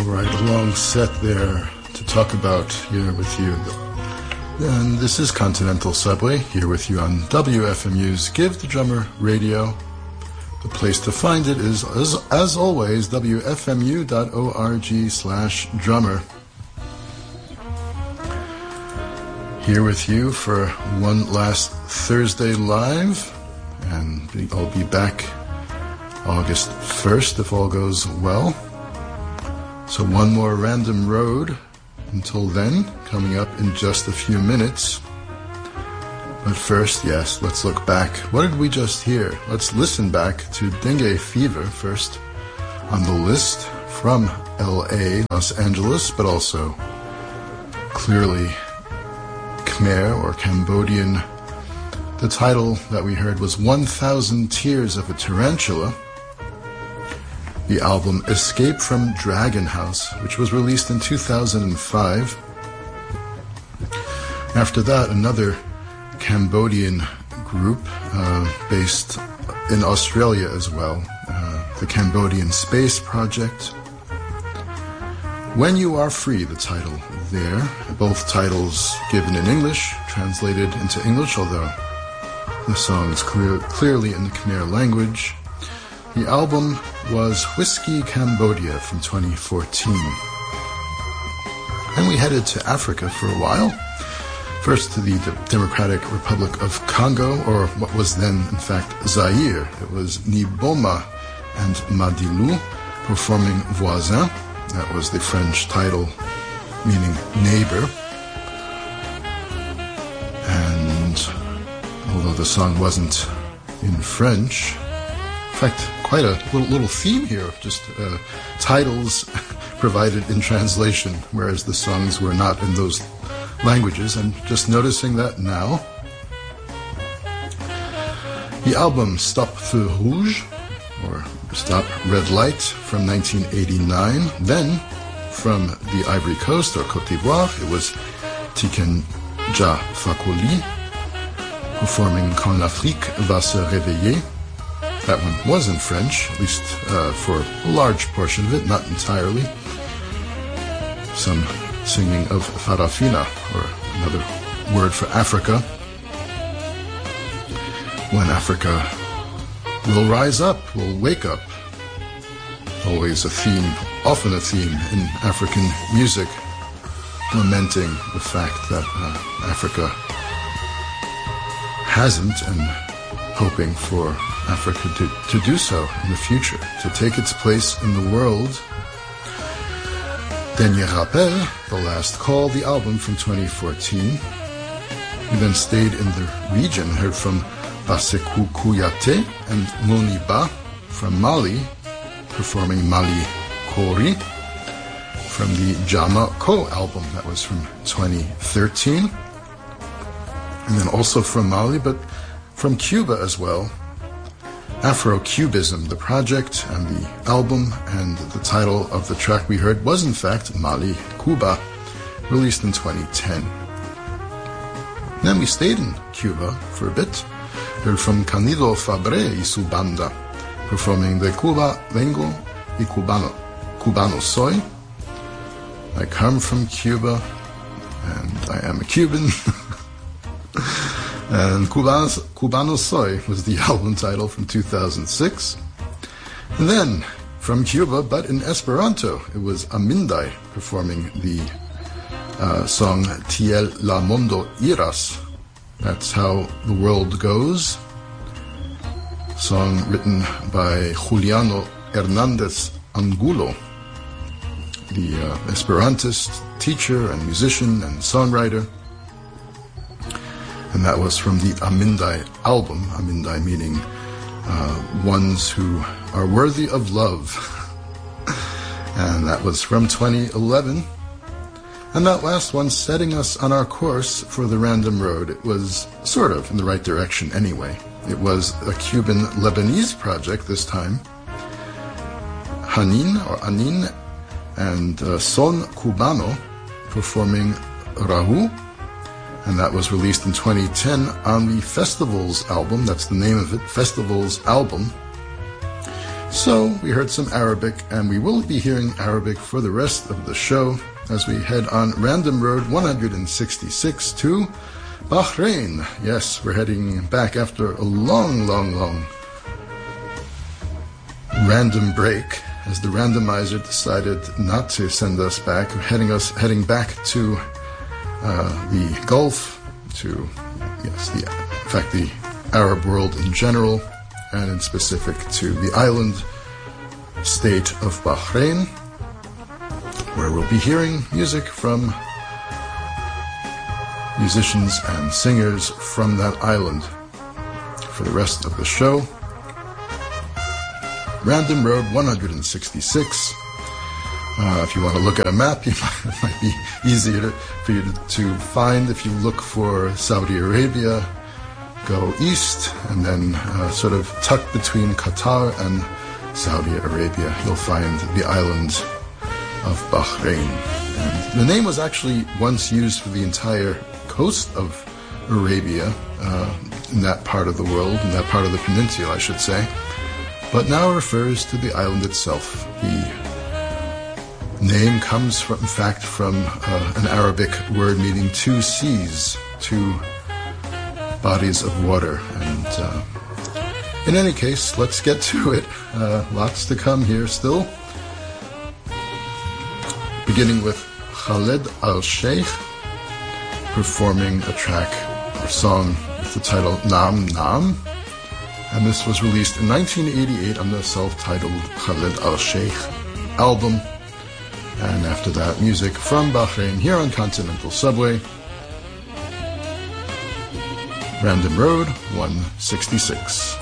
Right, a long set there to talk about here with you. And this is Continental Subway here with you on WFMU's Give the Drummer Radio. The place to find it is, as always, wfmu.org/drummer. Here with you for one last Thursday live, and I'll be back August 1st if all goes well. So one more random road until then, coming up in just a few minutes. But first, yes, let's look back. What did we just hear? Let's listen back to Dengue Fever first on the list from LA, Los Angeles, but also clearly Khmer or Cambodian. The title that we heard was 1,000 Tears of a Tarantula. The album Escape from Dragon House, which was released in 2005. After that, another Cambodian group based in Australia as well, the Cambodian Space Project. When You Are Free, the title there. Both titles given in English, translated into English, although the song is clearly in the Khmer language. The album was Whiskey Cambodia from 2014. And we headed to Africa for a while. First to the Democratic Republic of Congo, or what was then, in fact, Zaire. It was Niboma and Madilu performing Voisin. That was the French title meaning neighbor. And although the song wasn't in French, in fact, quite a little theme here of just titles provided in translation, whereas the songs were not in those languages. I'm just noticing that now. The album Stop Feu Rouge, or Stop Red Light, from 1989. Then, from the Ivory Coast, or Côte d'Ivoire, it was Tiken Jah Fakoly, performing Quand l'Afrique va se réveiller. That one was in French, at least for a large portion of it, not entirely. Some singing of Farafina, or another word for Africa. When Africa will rise up, will wake up. Always a theme, often a theme in African music, lamenting the fact that Africa hasn't, and hoping for Africa to do so in the future, to take its place in the world. Dernier Rappel, The Last Call, the album from 2014. We then stayed in the region, heard from Basekou Kouyaté and Moniba from Mali, performing Mali Kori from the Jama Ko album, that was from 2013. And then also from Mali, but from Cuba as well, Afro-Cubism, the project and the album, and the title of the track we heard was in fact Mali Cuba, released in 2010. Then we stayed in Cuba for a bit, heard from Canido Fabre y su banda, performing De Cuba Vengo y Cubano Soy. I come from Cuba, and I am a Cuban. And Cubano Soy was the album title from 2006. And then, from Cuba, but in Esperanto, it was Amindai performing the song Tiel la Mondo Iras. That's How the World Goes. Song written by Juliano Hernandez Angulo, the Esperantist teacher and musician and songwriter. And that was from the Amindai album, Amindai meaning ones who are worthy of love. And that was from 2011. And that last one setting us on our course for the random road. It was sort of in the right direction anyway. It was a Cuban-Lebanese project this time. Hanin, or Anin, and Son Cubano performing Rahu. And that was released in 2010 on the Festivals album. That's the name of it, Festivals album. So we heard some Arabic, and we will be hearing Arabic for the rest of the show as we head on Random Road 166 to Bahrain. Yes, we're heading back after a long random break as the randomizer decided not to send us back, heading back to the Gulf, to the Arab world in general, and in specific to the island state of Bahrain, where we'll be hearing music from musicians and singers from that island for the rest of the show. Random Road 166. If you want to look at a map, it might be easier for you to find. If you look for Saudi Arabia, go east, and then sort of tucked between Qatar and Saudi Arabia, you'll find the island of Bahrain. And the name was actually once used for the entire coast of Arabia, in that part of the world, in that part of the peninsula, I should say, but now refers to the island itself. The name comes from, in fact, from an Arabic word meaning two seas, two bodies of water. And in any case, let's get to it. Lots to come here still. Beginning with Khaled Al-Sheikh performing a track or song with the title Nam Nam. And this was released in 1988 on the self-titled Khaled Al-Sheikh album. And after that, music from Bahrain here on Continental Subway. Random Road 166.